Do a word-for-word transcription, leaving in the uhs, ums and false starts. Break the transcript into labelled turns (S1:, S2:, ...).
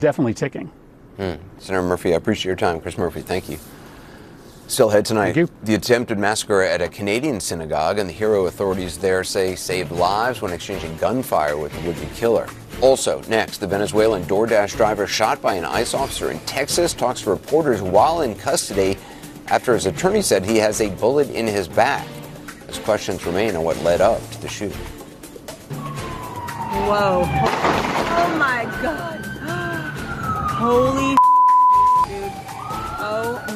S1: definitely ticking.
S2: Hmm. Senator Murphy, I appreciate your time. Chris Murphy, thank you. Still ahead tonight,
S1: Thank you.
S2: The attempted massacre at a Canadian synagogue and the hero authorities there say saved lives when exchanging gunfire with the would-be killer. Also, next, the Venezuelan DoorDash driver shot by an ICE officer in Texas talks to reporters while in custody after his attorney said he has a bullet in his back. As questions remain on what led up to the shooting.
S3: Whoa. Oh my God. Holy dude. Oh